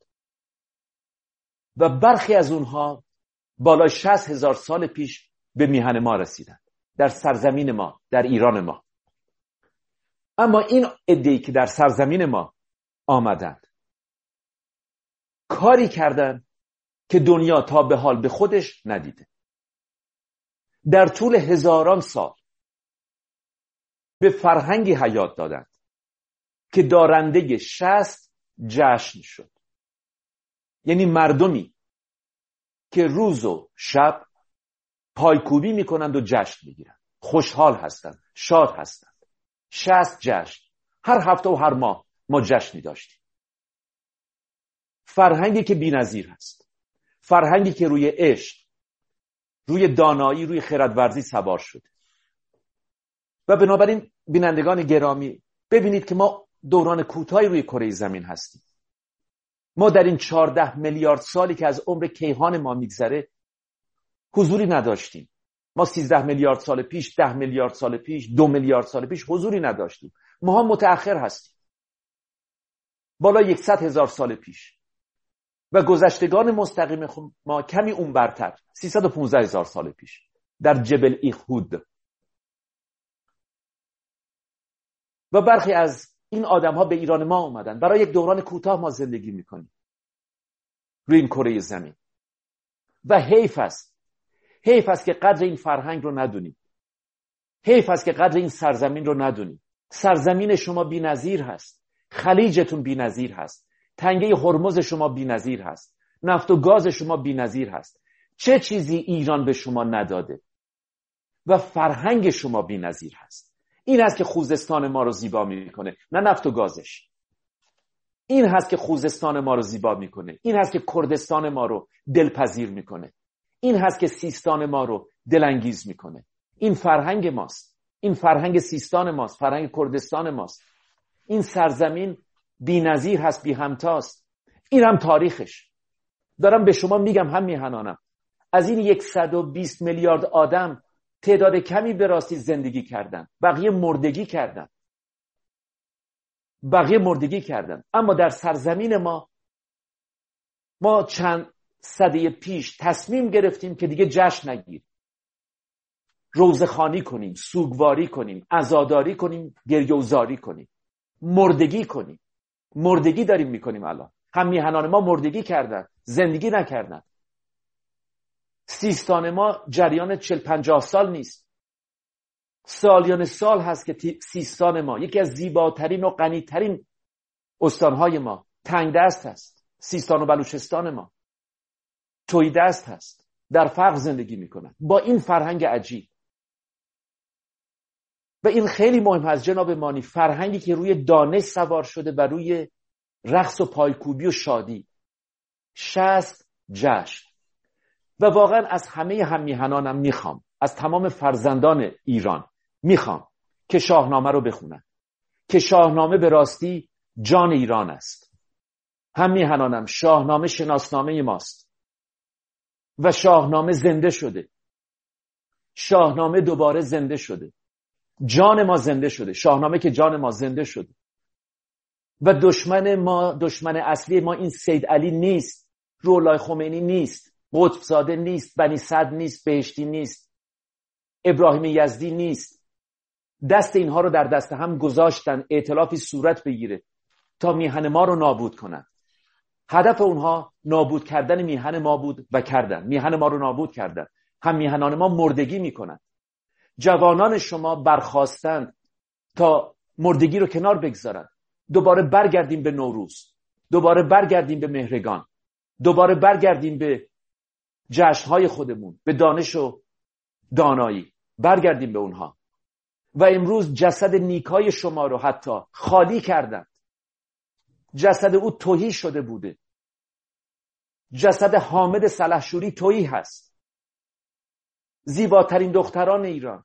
و برخی از اونها بالای 60,000 سال پیش به میهن ما رسیدند، در سرزمین ما، در ایران ما. اما این عده‌ای که در سرزمین ما آمدند کاری کردند که دنیا تا به حال به خودش ندیده. در طول هزاران سال به فرهنگی حیات دادند که دارنده شست جشن شد. یعنی مردمی که روز و شب پایکوبی میکنند و جشن میگیرند، خوشحال هستند، شاد هستند. 60 جشن، هر هفته و هر ماه ما جشنی داشتیم. فرهنگی که بی‌نظیر هست، فرهنگی که روی عشق، روی دانایی، روی خردورزی سوار شده. و بنابراین بینندگان گرامی ببینید که ما دوران کوتاهی روی کره زمین هستیم. ما در این 14 میلیارد سالی که از عمر کیهان ما میگذره حضوری نداشتیم. ما 13 میلیارد سال پیش، 10 میلیارد سال پیش، 2 میلیارد سال پیش حضوری نداشتیم. ما هم متأخر هستیم، بالا 100,000 سال پیش. و گذشتگان مستقیم ما کمی اون برتر، 315,000 سال پیش در جبل ایخود. و برخی از این آدم ها به ایران ما اومدن. برای یک دوران کوتاه ما زندگی میکنیم روی این کره زمین و حیف است که قدر این فرهنگ رو ندونیم. حیف است که قدر این سرزمین رو ندونیم. سرزمین شما بی‌نظیر هست، خلیجتون بی‌نظیر هست، تنگه هرمز شما بی‌نظیر هست، نفت و گاز شما بی‌نظیر هست. چه چیزی ایران به شما نداده؟ و فرهنگ شما بی‌نظیر هست. این هست که خوزستان ما رو زیبا میکنه، نه نفت و گازش. این هست که خوزستان ما رو زیبا میکنه. این هست که کردستان ما رو دلپذیر میکنه. این هست که سیستان ما رو دلانگیز میکنه. این فرهنگ ماست. این فرهنگ سیستان ماست، فرهنگ کردستان ماست. این سرزمین بی‌نظیر هست، بی همتاست. این هم تاریخش. دارم به شما میگم هم میهنانم، از این 120 میلیارد آدم تعداد کمی به راستی زندگی کردن، بقیه مردگی کردن. اما در سرزمین ما چند سده پیش تصمیم گرفتیم که دیگه جشن نگیریم، روزخوانی کنیم، سوگواری کنیم، عزاداری کنیم، گریه‌وزاری کنیم، مردگی کنیم. مردگی داریم میکنیم. الان هم میهنان ما مردگی کردن، زندگی نکردن. سیستان ما جریان 40-50 سال نیست، سالیان سال هست که سیستان ما یکی از زیباترین و غنیترین استانهای ما تنگ دست هست. سیستان و بلوچستان ما توی دست هست، در فقر زندگی میکنن با این فرهنگ عجیب. و این خیلی مهم هست جناب مانی، فرهنگی که روی دانش سوار شده و روی رقص و پایکوبی و شادی. 60 جشن. و واقعا از همه هممیهنانم میخوام، از تمام فرزندان ایران میخوام که شاهنامه رو بخونن، که شاهنامه به راستی جان ایران است. هممیهنانم، شاهنامه شناسنامه ماست و شاهنامه زنده شده. شاهنامه دوباره زنده شده. جان ما زنده شده. شاهنامه که جان ما زنده شده. و دشمن اصلی ما این سید علی نیست، روح خمینی نیست، قطب زاده نیست، بنی صدر نیست، بهشتی نیست، ابراهیم یزدی نیست. دست اینها رو در دست هم گذاشتن ائتلافی صورت بگیره تا میهن ما رو نابود کنن. هدف اونها نابود کردن میهن ما بود و کردن. میهن ما رو نابود کردن. هم میهنان ما مردگی میکنن. جوانان شما برخواستند تا مردگی رو کنار بگذارن. دوباره برگردیم به نوروز، دوباره برگردیم به مهرگان، دوباره برگردیم به جشنهای خودمون، به دانش و دانایی، برگردیم به اونها. و امروز جسد نیکای شما رو حتی خالی کردند. جسد او تهی شده بوده. جسد حامد سلحشوری تهی هست. زیباترین دختران ایران،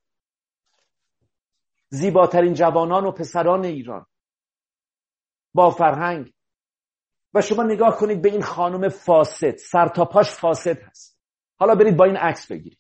زیباترین جوانان و پسران ایران با فرهنگ. و شما نگاه کنید به این خانم فاسد، سر تا پاش فاسد هست. حالا برید با این عکس بگیرید.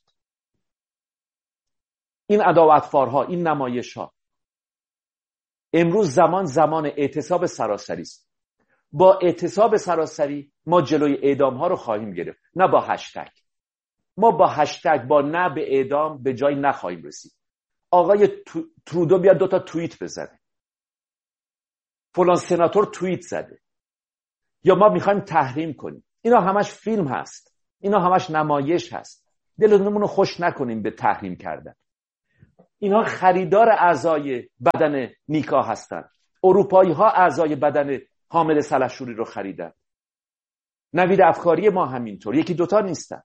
این عداوتفارها، این نمایش‌ها. امروز زمان اعتصاب سراسری است. با اعتصاب سراسری ما جلوی اعدام‌ها رو خواهیم گرفت، نه با هشتگ. ما با هشتگ، با نه به اعدام به جایی نخواهیم رسید. آقای ترودو بیاد 2 تا توییت بزنه، فلان سناتور توییت زده، یا ما میخوایم تحریم کنیم. اینا همش فیلم هست، اینا همش نمایش هست. دلمون رو خوش نکنیم به تحریم کردن. اینها خریدار اعضای بدن نیکا هستن. اروپایی ها اعضای بدن حامد سلحشوری رو خریدن. نوید افکاری ما همینطور، یکی دوتا نیستن.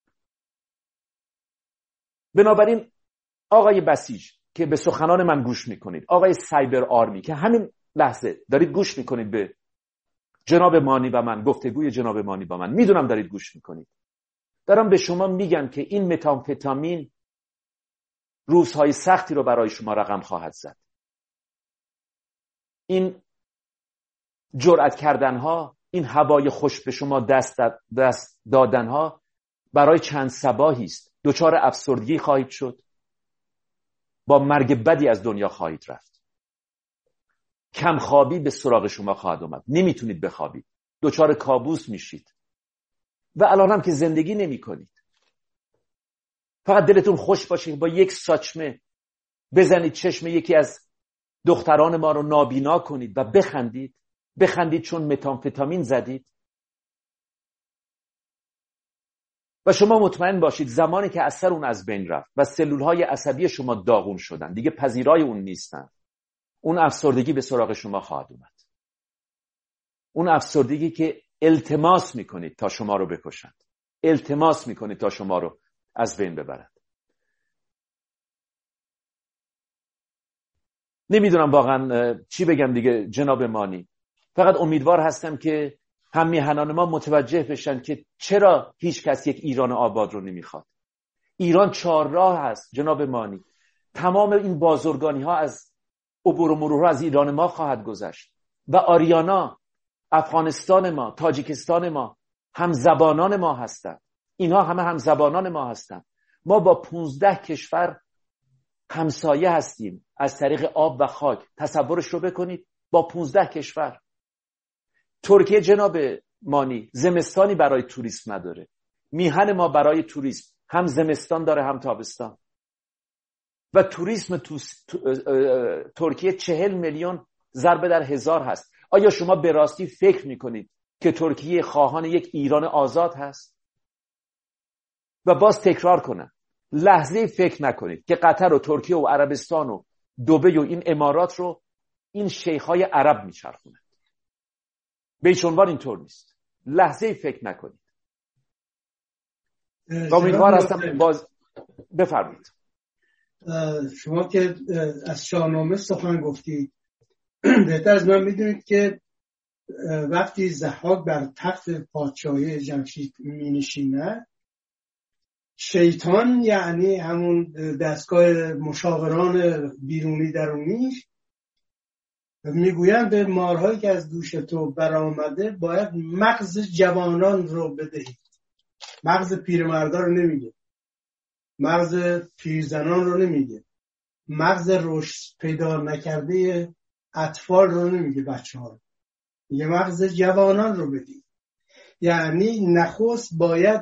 بنابراین آقای بسیج که به سخنان من گوش میکنید، آقای سایبر آرمی که همین لحظه دارید گوش میکنید به جناب مانی و من، گفتگوی جناب مانی با من، میدونم دارید گوش میکنید، دارم به شما میگم که این متامفتامین روزهای سختی رو برای شما رقم خواهد زد. این جرأت کردنها، این هوای خوش به شما دست دادنها برای چند صباحی است. دچار افسردگی خواهید شد، با مرگ بدی از دنیا خواهید رفت. کمخوابی به سراغ شما خواهد آمد، نمیتونید بخوابید، دچار کابوس میشید و الان هم که زندگی نمی کنید. فقط دلتون خوش باشه با یک ساچمه بزنید چشم یکی از دختران ما رو نابینا کنید و بخندید چون متامفتامین زدید. و شما مطمئن باشید زمانی که اثر اون از بین رفت و سلولهای عصبی شما داغون شدن، دیگه پذیرای اون نیستن، اون افسردگی به سراغ شما خواهد اومد. اون افسردگی که التماس میکنید تا شما رو بکشند، التماس میکنید تا شما رو از بین ببرند. نمیدونم واقعا چی بگم دیگه جناب مانی. فقط امیدوار هستم که هم میهنان ما متوجه بشن که چرا هیچ کس یک ایران آباد رو نمیخواد. ایران 4 راه هست جناب مانی. تمام این بازرگانی ها از عبور و مرور از ایران ما خواهد گذشت و آریانا، افغانستان ما، تاجیکستان ما هم زبانان ما هستند. اینها همه هم زبانان ما هستند. ما با 15 کشور همسایه هستیم از طریق آب و خاک. تصورش رو بکنید، با 15 کشور. ترکیه جناب مانی زمستانی برای توریسم نداره. میهن ما برای توریسم هم زمستان داره هم تابستان. و توریسم ترکیه 40 میلیون ضرب در 1000 هست. آیا شما به راستی فکر میکنید که ترکیه خواهان یک ایران آزاد هست؟ و باز تکرار کنم، لحظه فکر نکنید که قطر و ترکیه و عربستان و دبی و این امارات رو این شیخ‌های عرب میچرخونند. به هیچ عنوان اینطور نیست. لحظه فکر نکنید. امیدوار هستم باز بفرمایید. شما که از شاهنامه سخن گفتید، بهتر از من میدونید که وقتی ضحاک بر تخت پادشاهی جمشید می‌نشیند، شیطان یعنی همون دستگاه مشاوران بیرونی درونیش میگویند به مارهایی که از دوش تو برآمده باید مغز جوانان رو بدهید. مغز پیرمردا رو نمیگه، مغز پیرزنان رو نمیگه، مغز رشد پیدا نکرده اطفال رو نمیگه، بچه‌ها، یه مغز جوانان رو بدید. یعنی نخست باید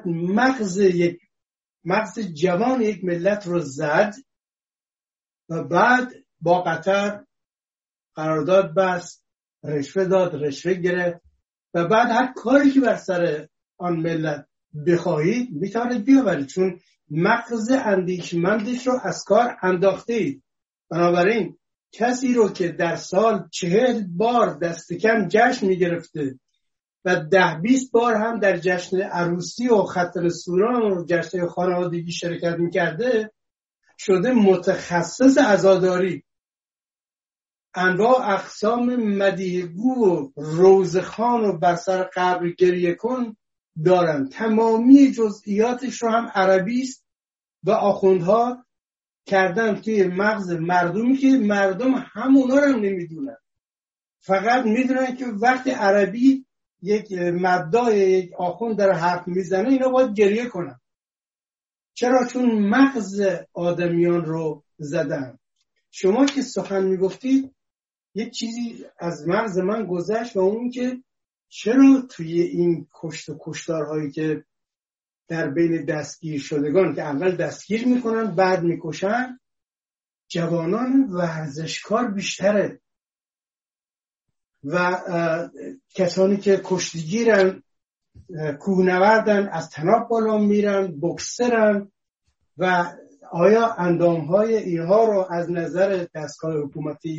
مغز جوان یک ملت رو زد و بعد با قطر قرارداد بست، رشوه داد، رشوه گرفت و بعد هر کاری که بر سر آن ملت بخواهید میتونید بیاورید، چون مغز اندیشمندش رو از کار انداخته اید. بنابراین کسی رو که در سال 40 بار دست کم جشن میگرفته و 10-20 بار هم در جشن عروسی و ختن سوران و جشن خانوادگی شرکت میکرده، شده متخصص عزاداری. انواع اقسام مدیحگو و روزخوان و بر سر قبر گریه کن دارن. تمامی جزئیاتش رو هم عربی است و آخوندها کردن توی مغز مردمی که مردم همونا رو هم نمیدونن. فقط میدونن که وقتی عربی یک مدعای یک آخوند در حرف میزنه اینا باید گریه کنن. چرا؟ چون مغز آدمیان رو زدن. شما که سخن میگفتید یک چیزی از مغز من گذشت و اون که چرا توی این کشت و کشتارهایی که در بین دستگیر شدگان که اول دستگیر میکنن بعد میکشن، جوانان ورزشکار بیشتره و کسانی که کشتیگیرن کوهنوردن، از طناب بالا میرن، بوکسرن و آیا اندامهای اینها رو از نظر دستگاه حکومتی